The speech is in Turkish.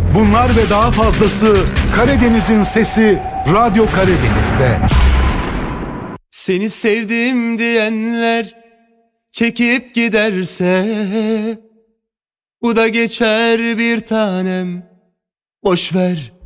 Bunlar ve daha fazlası Karadeniz'in sesi Radyo Karadeniz'de. Seni sevdim diyenler çekip giderse bu da geçer bir tanem. Boş ver